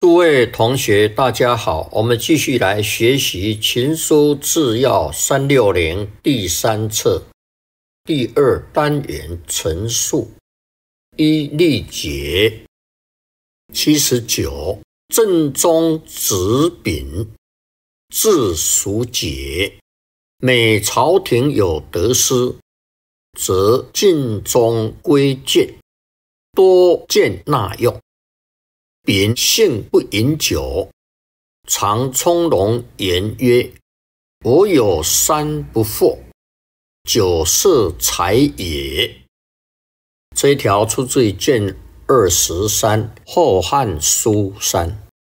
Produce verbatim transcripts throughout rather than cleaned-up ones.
诸位同学，大家好，我们继续来学习《秦书治要三六零》第三册第二单元陈述一历节七十九。正宗子秉，字叔节。每朝廷有得失，则尽忠归谏，多见纳用。秉性不饮酒，常从容言曰：“我有三不惑，酒色财也。”这一条出自于卷二十三《后汉书三》。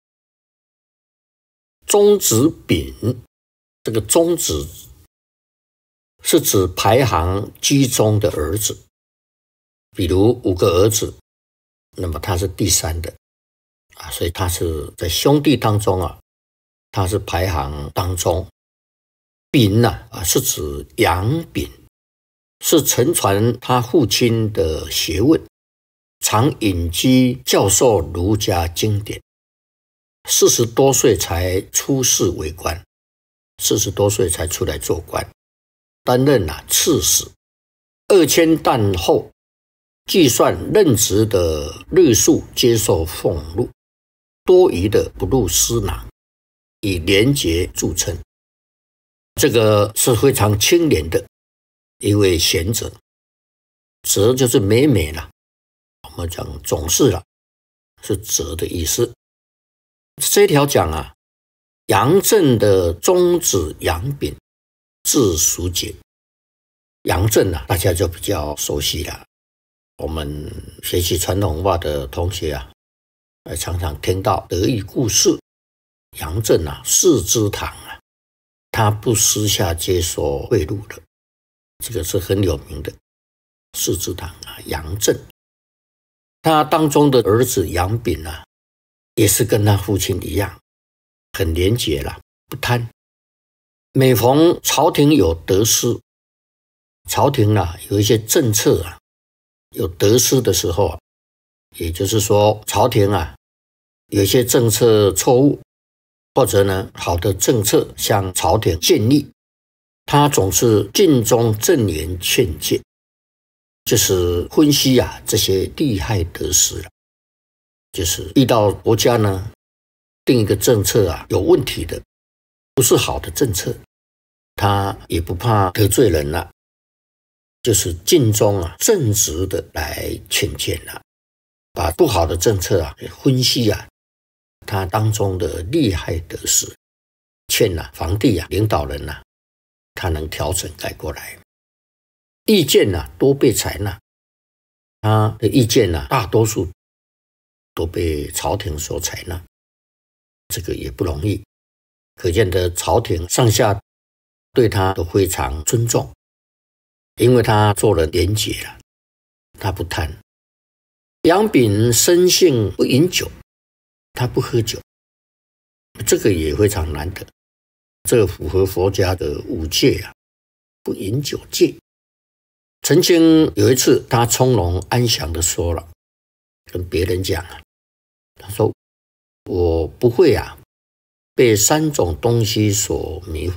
宗子秉，这个宗子是指排行居中的儿子，比如五个儿子，那么他是第三的。啊，所以他是在兄弟当中啊，他是排行当中。秉呢、啊，是指杨秉，是承传他父亲的学问，常隐居教授儒家经典。四十多岁才出仕为官，四十多岁才出来做官，担任了、啊、刺史。二千担后，计算任职的日数，接受俸禄。多余的不入私囊，以廉洁著称。这个是非常清廉的一位贤者。则就是每每啦，我们讲总是啦，是则的意思。这条讲啊，杨震的宗子杨秉，字叔节。杨震啊，大家就比较熟悉了。我们学习传统文化的同学啊，常常听到得意故事，杨震啊，世之堂啊，他不私下接受贿赂的，这个是很有名的。世之堂啊，杨震，他当中的儿子杨秉啊，也是跟他父亲一样，很廉洁啦，不贪。每逢朝廷有得失，朝廷啊有一些政策啊有得失的时候啊，也就是说朝廷啊有一些政策错误，或者呢好的政策向朝廷建议，他总是尽忠正言劝诫，就是分析啊这些利害得失了。就是遇到国家呢定一个政策啊有问题的，不是好的政策，他也不怕得罪人了，就是尽忠啊正直的来劝谏了，把不好的政策啊分析啊他当中的利害得失，劝啊皇帝啊领导人啊他能调整改过来。意见啊多被采纳，他的意见啊大多数都被朝廷所采纳，这个也不容易，可见的朝廷上下对他都非常尊重，因为他做人廉洁了，他不贪。杨秉生性不饮酒，他不喝酒，这个也非常难得，这个符合佛家的五戒啊，不饮酒戒。曾经有一次，他从容安详地说了，跟别人讲啊，他说：“我不会啊，被三种东西所迷惑。